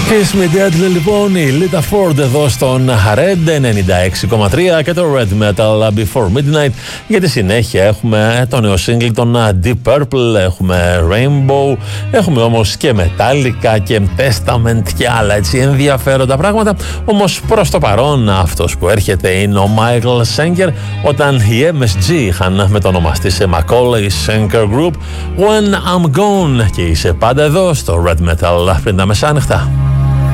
Kiss Me Deadly λοιπόν, η Lita Ford εδώ στον Red 96,3 και το Red Metal Before Midnight. Για τη συνέχεια έχουμε το νέο single των Deep Purple, έχουμε Rainbow, έχουμε όμως και Metallica και Testament και άλλα έτσι ενδιαφέροντα πράγματα. Όμως προς το παρόν αυτός που έρχεται είναι ο Michael Schenker, όταν οι MSG είχαν μετονομαστεί σε Macaulay Schenker Group. When I'm Gone, και είσαι πάντα εδώ στο Red Metal πριν τα μεσάνυχτα.